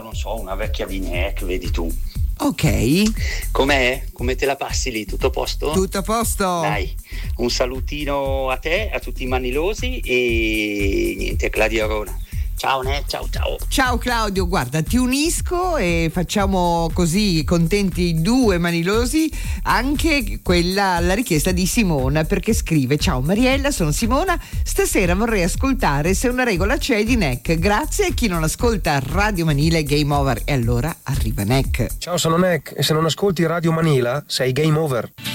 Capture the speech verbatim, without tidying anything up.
non so, una vecchia V NEC, vedi tu. Ok. Com'è? Come te la passi lì? Tutto a posto? Tutto a posto. Dai, un salutino a te, a tutti i manilosi e niente, Claudio Arona. Ciao Ne, ciao ciao. Ciao Claudio, guarda, ti unisco e facciamo così contenti i due manilosi anche quella la richiesta di Simona, perché scrive: ciao Mariella, sono Simona, stasera vorrei ascoltare Se una regola c'è di N E C. Grazie a chi non ascolta Radio Manila è game over. E allora arriva N E C. Ciao, sono N E C e se non ascolti Radio Manila sei game over.